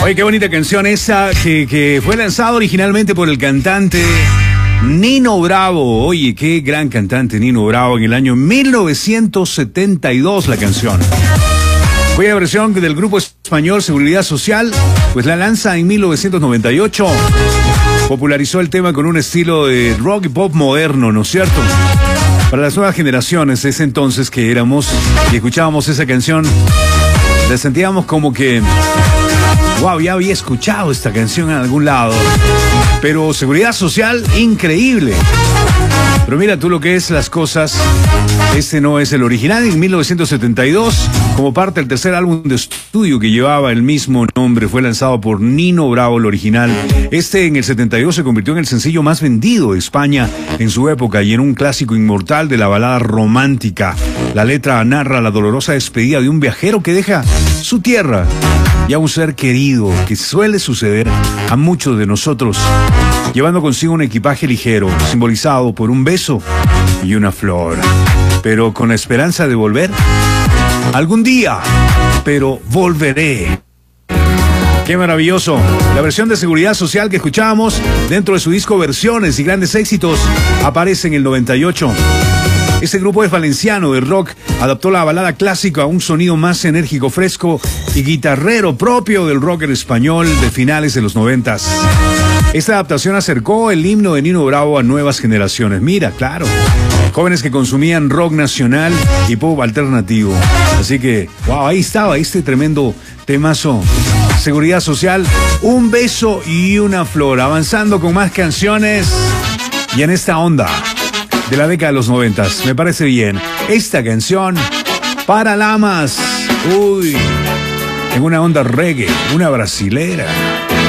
Oye, qué bonita canción esa que fue lanzada originalmente por el cantante Nino Bravo. Oye, qué gran cantante Nino Bravo en el año 1972 la canción. Fue la versión del grupo español Seguridad Social, pues la lanza en 1998. Popularizó el tema con un estilo de rock y pop moderno, ¿no es cierto? Para las nuevas generaciones, ese entonces que éramos y escuchábamos esa canción, la sentíamos como que, wow, ya había escuchado esta canción en algún lado. Pero Seguridad Social, increíble. Pero mira tú lo que es las cosas. Este no es el original. En 1972, como parte del tercer álbum de estudio que llevaba el mismo nombre, fue lanzado por Nino Bravo, el original. Este en el 72 se convirtió en el sencillo más vendido de España en su época y en un clásico inmortal de la balada romántica. La letra narra la dolorosa despedida de un viajero que deja su tierra y a un ser querido, que suele suceder a muchos de nosotros, llevando consigo un equipaje ligero, simbolizado por un beso y una flor, pero con la esperanza de volver algún día, pero volveré. Qué maravilloso. La versión de Seguridad Social que escuchábamos dentro de su disco Versiones y Grandes Éxitos aparece en el 98. Este grupo es valenciano de rock, adaptó la balada clásica a un sonido más enérgico, fresco y guitarrero propio del rocker español de finales de los 90s. Esta adaptación acercó el himno de Nino Bravo a nuevas generaciones. Mira, claro, jóvenes que consumían rock nacional y pop alternativo. Así que, wow, ahí estaba este tremendo temazo. Seguridad Social, un beso y una flor. Avanzando con más canciones y en esta onda de la década de los 90s. Me parece bien. Esta canción, para Lamas. Uy, en una onda reggae, una brasilera.